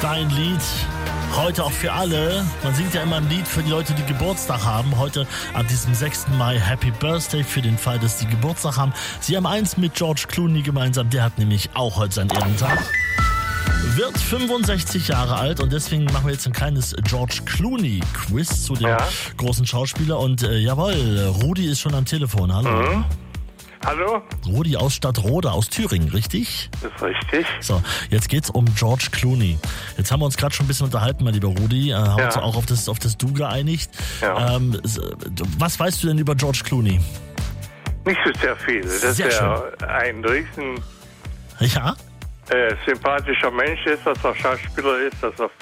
Dein Lied. Heute auch für alle. Man singt ja immer ein Lied für die Leute, die Geburtstag haben. Heute an diesem 6. Mai Happy Birthday für den Fall, dass die Geburtstag haben. Sie haben eins mit George Clooney gemeinsam. Der hat nämlich auch heute seinen Ehrentag. Wird 65 Jahre alt und deswegen machen wir jetzt ein kleines George Clooney Quiz zu dem großen Schauspieler. Und jawohl, Rudi ist schon am Telefon. Hallo. Mhm. Hallo? Rudi aus Stadtroda, aus Thüringen, richtig? Das ist richtig. So, jetzt geht's um George Clooney. Jetzt haben wir uns gerade schon ein bisschen unterhalten, mein lieber Rudi, haben uns auch auf das Du geeinigt. Ja. Was weißt du denn über George Clooney? Nicht so sehr viel. Das ist ja ein riesen sympathischer Mensch ist, dass er Schauspieler ist, dass er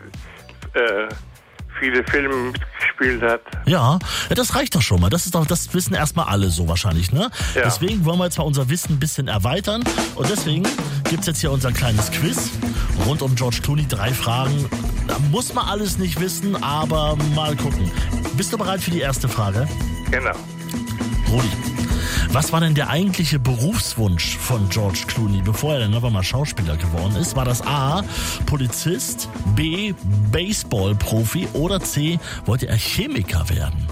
viele Filme mitgespielt hat. Ja, das reicht doch schon mal. Das wissen erstmal alle so wahrscheinlich, ne? Ja. Deswegen wollen wir jetzt mal unser Wissen ein bisschen erweitern. Und deswegen gibt's jetzt hier unser kleines Quiz rund um George Clooney. 3 Fragen. Da muss man alles nicht wissen, aber mal gucken. Bist du bereit für die erste Frage? Genau. Rudi, was war denn der eigentliche Berufswunsch von George Clooney, bevor er dann aber mal Schauspieler geworden ist? War das A, Polizist, B, Baseball-Profi oder C, wollte er Chemiker werden?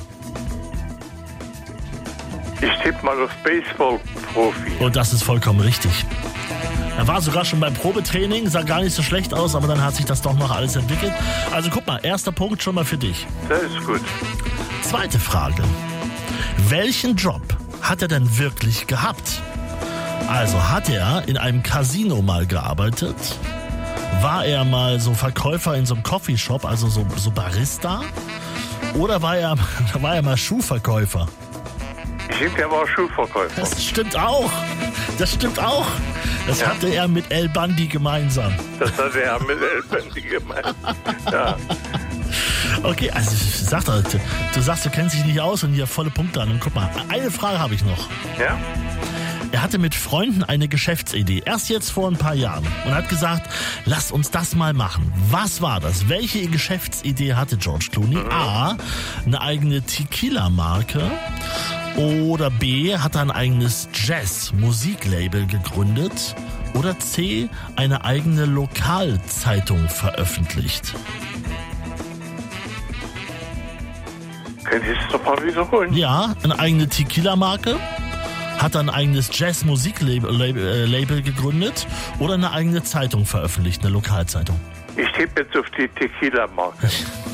Ich tippe mal auf Baseball-Profi. Und das ist vollkommen richtig. Er war sogar schon beim Probetraining, sah gar nicht so schlecht aus, aber dann hat sich das doch noch alles entwickelt. Also guck mal, erster Punkt schon mal für dich. Das ist gut. Zweite Frage. Welchen Job hat er denn wirklich gehabt? Also hat er in einem Casino mal gearbeitet? War er mal so Verkäufer in so einem Coffeeshop, also so Barista? Oder war er mal Schuhverkäufer? Ich denke, er war Schuhverkäufer. Das stimmt auch. Das hatte er mit El Bundy gemeinsam. Das hatte er mit El Bundy gemeinsam. Ja. Okay, also du sagst, du kennst dich nicht aus und hier volle Punkte an. Und guck mal, eine Frage habe ich noch. Ja? Er hatte mit Freunden eine Geschäftsidee, erst jetzt vor ein paar Jahren, und hat gesagt, lasst uns das mal machen. Was war das? Welche Geschäftsidee hatte George Clooney? A, eine eigene Tequila-Marke, oder B, hat er ein eigenes Jazz-Musiklabel gegründet, oder C, eine eigene Lokalzeitung veröffentlicht. Könnt ihr es doch mal wiederholen? Ja, eine eigene Tequila-Marke, hat ein eigenes Jazz-Musiklabel gegründet oder eine eigene Zeitung veröffentlicht, eine Lokalzeitung. Ich tippe jetzt auf die Tequila-Marke.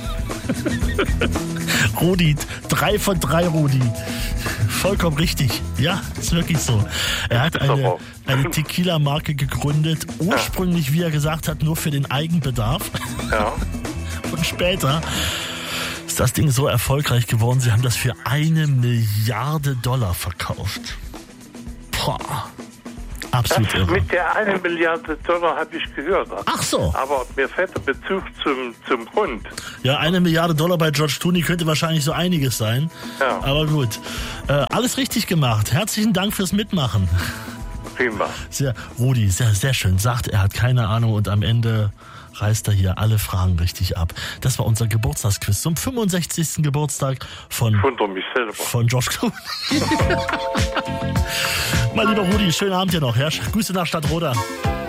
Rudi, 3 von 3, Rudi. Vollkommen richtig. Ja, ist wirklich so. Er hat eine Tequila-Marke gegründet, ursprünglich, wie er gesagt hat, nur für den Eigenbedarf. Ja. Und später ist das Ding so erfolgreich geworden, sie haben das für $1 Milliarde verkauft. Boah. Absolut irre. Mit der $1 Milliarde habe ich gehört. Ach so. Aber mir fällt der Bezug zum Grund. Ja, $1 Milliarde bei George Clooney könnte wahrscheinlich so einiges sein. Ja. Aber gut. Alles richtig gemacht. Herzlichen Dank fürs Mitmachen. Prima. Rudi, sehr schön. Sagt, er hat keine Ahnung und am Ende reißt er hier alle Fragen richtig ab. Das war unser Geburtstagsquiz zum 65. Geburtstag von George Clooney. Mein lieber Rudi, schönen Abend dir noch. Ja? Grüße nach Stadtroda.